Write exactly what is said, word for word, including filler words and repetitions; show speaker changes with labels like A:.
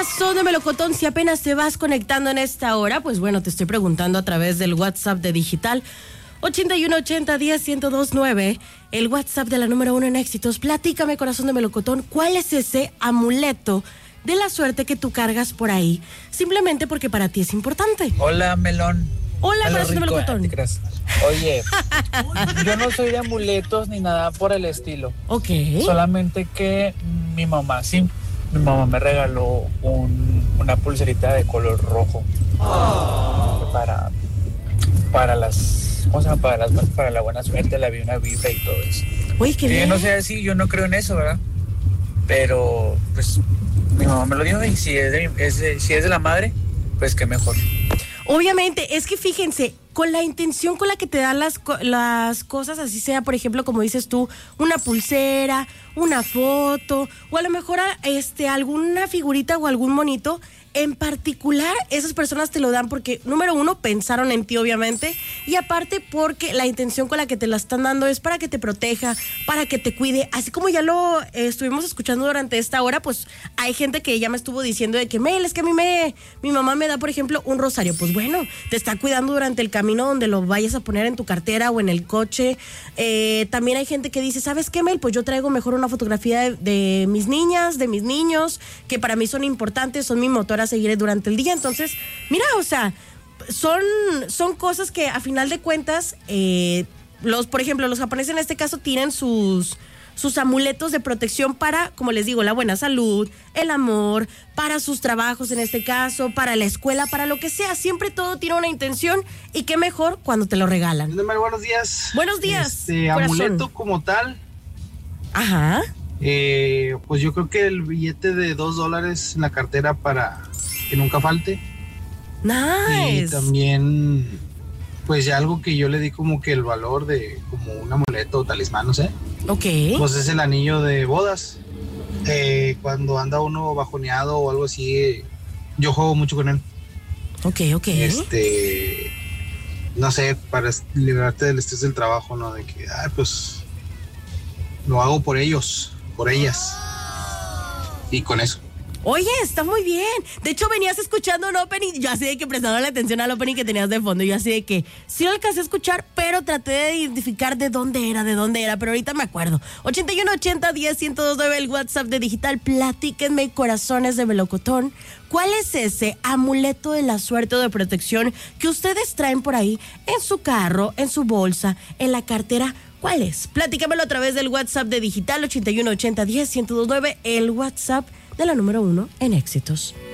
A: Corazón de melocotón, si apenas te vas conectando en esta hora, pues bueno, te estoy preguntando a través del WhatsApp de Digital ochenta y uno ochenta diez ciento dos nueve, el WhatsApp de la número uno en éxitos. Platícame, corazón de melocotón, ¿cuál es ese amuleto de la suerte que tú cargas por ahí? Simplemente porque para ti es importante.
B: Hola, Melón.
A: Hola,
B: Hola
A: corazón de
B: rico,
A: melocotón.
B: Oye, yo no soy de amuletos ni nada por el estilo.
A: Ok.
B: Solamente que mi mamá, sí, mi mamá me regaló un, una pulserita de color rojo. Oh. Para, para las, ¿cómo se llama? Para, las, para la buena suerte, la buena vibra y todo eso.
A: Uy, qué bien.
B: Yo no sé así, yo no creo en eso, ¿verdad? Pero, pues, mi mamá me lo dijo y si es de, es de, si es de la madre, pues qué mejor.
A: Obviamente, es que fíjense, con la intención con la que te dan las, las cosas, así sea, por ejemplo, como dices tú, una pulsera, una foto, o a lo mejor este, alguna figurita o algún monito, en particular, esas personas te lo dan porque, número uno, pensaron en ti, obviamente, y aparte porque la intención con la que te la están dando es para que te proteja, para que te cuide, así como ya lo eh, estuvimos escuchando durante esta hora, pues hay gente que ya me estuvo diciendo de que, Mel, es que a mí me, mi mamá me da, por ejemplo, un rosario. Pues bueno, te está cuidando durante el camino donde lo vayas a poner en tu cartera o en el coche. Eh, también hay gente que dice, ¿sabes qué, Mel? Pues yo traigo mejor una fotografía de, de mis niñas, de mis niños, que para mí son importantes, son mi motor a seguir durante el día. Entonces, mira, o sea, son, son cosas que a final de cuentas, eh, los, por ejemplo, los japoneses en este caso tienen sus, sus amuletos de protección para, como les digo, la buena salud, el amor, para sus trabajos en este caso, para la escuela, para lo que sea. Siempre todo tiene una intención y qué mejor cuando te lo regalan.
C: Buenos días.
A: Buenos días.
C: Este amuleto como tal.
A: Ajá.
C: Eh, pues yo creo que el billete de dos dólares en la cartera para que nunca falte.
A: Nice.
C: Y también, pues ya algo que yo le di como que el valor de como un amuleto o talismán, no sé.
A: Ok.
C: Pues es el anillo de bodas. Eh, cuando anda uno bajoneado o algo así, eh, yo juego mucho con él.
A: Ok, ok.
C: Este, no sé, para liberarte del estrés del trabajo, ¿no? De que, ay, pues lo hago por ellos, por ellas. Y con eso.
A: Oye, está muy bien. De hecho, venías escuchando un opening. Yo así de que prestaba la atención al opening que tenías de fondo. Yo así de que sí lo alcancé a escuchar, pero traté de identificar de dónde era, de dónde era. Pero ahorita me acuerdo. ochenta y uno ochenta diez ciento dos nueve, el WhatsApp de Digital. Platíquenme, corazones de melocotón. ¿Cuál es ese amuleto de la suerte o de protección que ustedes traen por ahí en su carro, en su bolsa, en la cartera? ¿Cuál es? Platícamelo a través del WhatsApp de Digital ochenta y uno ochenta diez ciento dos nueve, el WhatsApp de la número uno en éxitos.